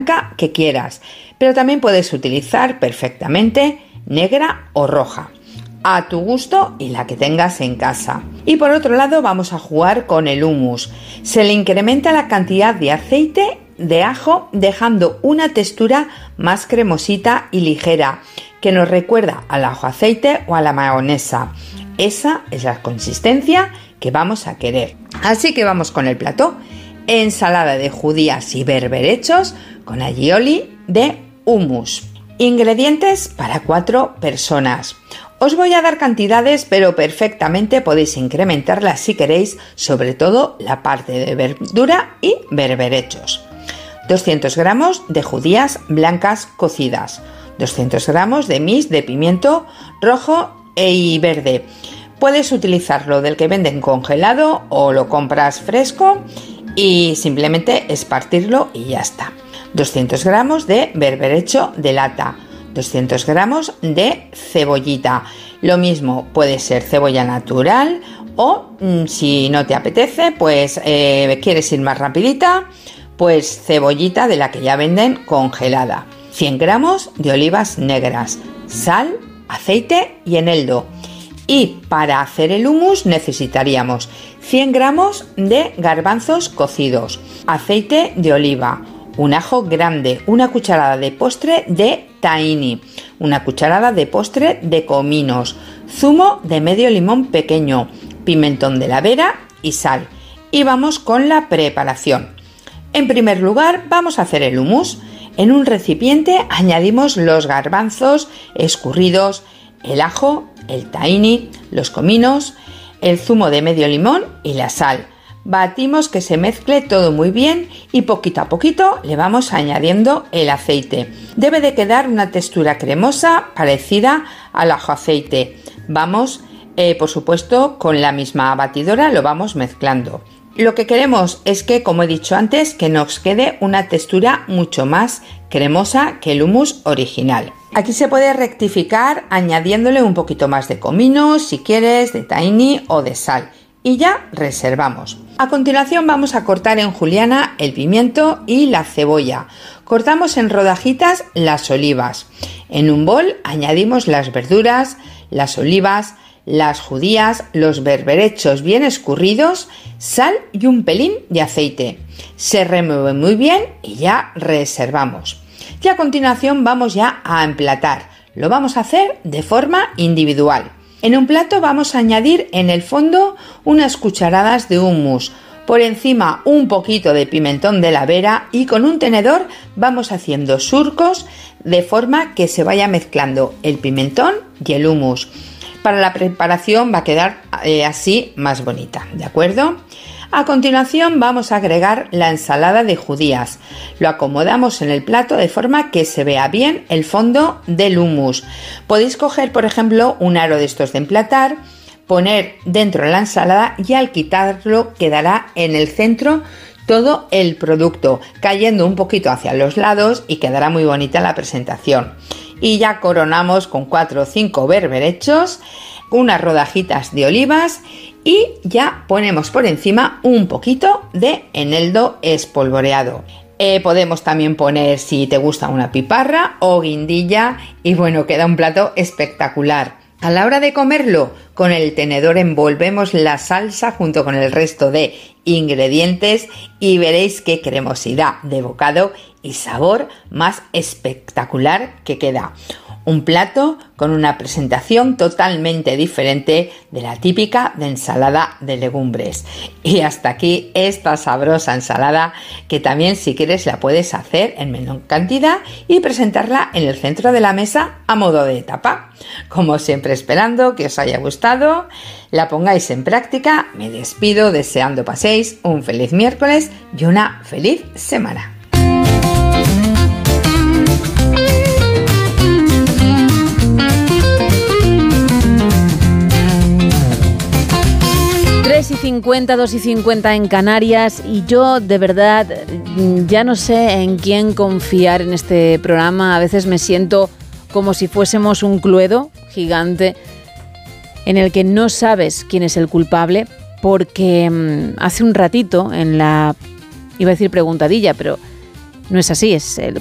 que quieras, pero también puedes utilizar perfectamente negra o roja, a tu gusto y la que tengas en casa. Y por otro lado vamos a jugar con el hummus. Se le incrementa la cantidad de aceite de ajo dejando una textura más cremosita y ligera que nos recuerda al ajo aceite o a la mayonesa. Esa es la consistencia que vamos a querer. Así que vamos con el plato. Ensalada de judías y berberechos con aioli de hummus. Ingredientes para 4 personas. Os voy a dar cantidades, pero perfectamente podéis incrementarlas si queréis, sobre todo la parte de verdura y berberechos. 200 gramos de judías blancas cocidas, 200 gramos de mix de pimiento rojo y verde. Puedes utilizarlo del que venden congelado o lo compras fresco y simplemente espartirlo y ya está. 200 gramos de berberecho de lata, 200 gramos de cebollita. Lo mismo puede ser cebolla natural o si no te apetece, pues quieres ir más rapidita, pues cebollita de la que ya venden congelada. 100 gramos de olivas negras, sal, aceite y eneldo. Y para hacer el hummus necesitaríamos 100 gramos de garbanzos cocidos, aceite de oliva, un ajo grande, una cucharada de postre de tahini, una cucharada de postre de cominos, zumo de medio limón pequeño, pimentón de la vera y sal. Y vamos con la preparación. En primer lugar vamos a hacer el hummus. En un recipiente añadimos los garbanzos escurridos, el ajo, el tahini, los cominos, el zumo de medio limón y la sal. Batimos que se mezcle todo muy bien y poquito a poquito le vamos añadiendo el aceite. Debe de quedar una textura cremosa parecida al ajo aceite. Vamos, por supuesto, con la misma batidora lo vamos mezclando. Lo que queremos es que, como he dicho antes, que nos quede una textura mucho más cremosa que el hummus original. Aquí se puede rectificar añadiéndole un poquito más de comino, si quieres, de tahini o de sal. Y ya reservamos. A continuación vamos a cortar en juliana el pimiento y la cebolla. Cortamos en rodajitas las olivas. En un bol añadimos las verduras, las olivas, las judías, los berberechos bien escurridos, sal y un pelín de aceite. Se remueve muy bien y ya reservamos. Y a continuación vamos ya a emplatar. Lo vamos a hacer de forma individual. En un plato vamos a añadir en el fondo unas cucharadas de hummus, por encima un poquito de pimentón de la vera y con un tenedor vamos haciendo surcos de forma que se vaya mezclando el pimentón y el hummus. Para la preparación va a quedar así más bonita, ¿de acuerdo? A continuación vamos a agregar la ensalada de judías. Lo acomodamos en el plato de forma que se vea bien el fondo del hummus. Podéis coger, por ejemplo, un aro de estos de emplatar, poner dentro de la ensalada y al quitarlo quedará en el centro todo el producto, cayendo un poquito hacia los lados y quedará muy bonita la presentación. Y ya coronamos con 4 o 5 berberechos, unas rodajitas de olivas y ya ponemos por encima un poquito de eneldo espolvoreado. Podemos también poner, si te gusta, una piparra o guindilla y bueno, queda un plato espectacular. A la hora de comerlo, con el tenedor envolvemos la salsa junto con el resto de ingredientes y veréis qué cremosidad de bocado y sabor más espectacular que queda. Un plato con una presentación totalmente diferente de la típica de ensalada de legumbres. Y hasta aquí esta sabrosa ensalada que también, si quieres, la puedes hacer en menor cantidad y presentarla en el centro de la mesa a modo de tapa. Como siempre, esperando que os haya gustado, la pongáis en práctica. Me despido deseando paséis un feliz miércoles y una feliz semana. Y 50, 2 y 50 en Canarias y yo de verdad ya no sé en quién confiar en este programa. A veces me siento como si fuésemos un cluedo gigante en el que no sabes quién es el culpable porque hace un ratito en la, iba a decir preguntadilla, pero No es así,